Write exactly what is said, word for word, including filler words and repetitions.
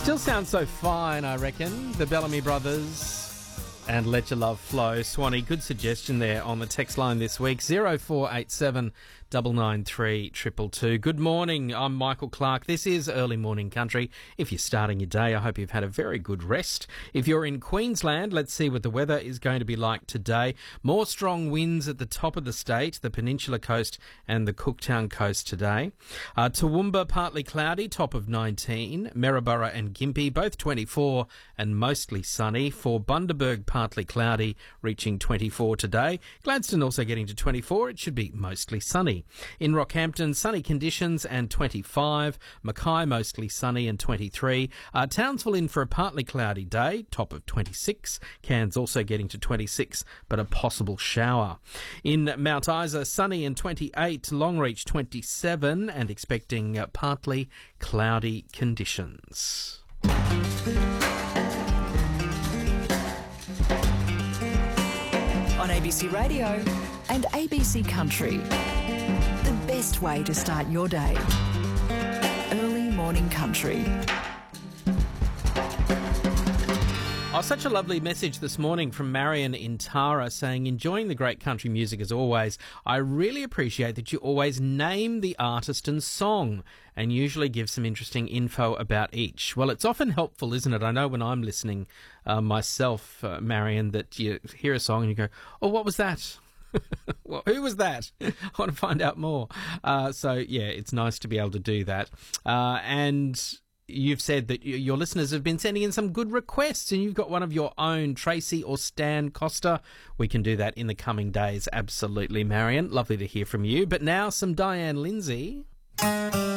Still sounds so fine, I reckon. The Bellamy Brothers and Let Your Love Flow. Swanee, good suggestion there on the text line this week. zero four eight seven nine nine three two two two. Good morning, I'm Michael Clark. This is Early Morning Country. If you're starting your day, I hope you've had a very good rest. If you're in Queensland, let's see what the weather is going to be like today. More strong winds at the top of the state, the Peninsula Coast and the Cooktown Coast today. Uh, Toowoomba, partly cloudy, top of nineteen. Maryborough and Gympie, both twenty-four and mostly sunny. For Bundaberg, partly cloudy, reaching twenty-four today. Gladstone also getting to twenty-four. It should be mostly sunny. In Rockhampton, sunny conditions and twenty-five. Mackay, mostly sunny and twenty-three. Uh, Townsville in for a partly cloudy day, top of twenty-six. Cairns also getting to twenty-six, but a possible shower. In Mount Isa, sunny and twenty-eight. Longreach, twenty-seven, and expecting uh, partly cloudy conditions. On A B C Radio and A B C Country. The best way to start your day. Early Morning Country. Oh, such a lovely message this morning from Marion in Tara saying, enjoying the great country music as always. I really appreciate that you always name the artist and song and usually give some interesting info about each. Well, it's often helpful, isn't it? I know when I'm listening uh, myself, uh, Marion, that you hear a song and you go, oh, what was that? Well, who was that? I want to find out more. Uh, so, yeah, it's nice to be able to do that. Uh, and you've said that your listeners have been sending in some good requests and you've got one of your own, Tracy or Stan Costa. We can do that in the coming days. Absolutely, Marion. Lovely to hear from you. But now some Diane Lindsay.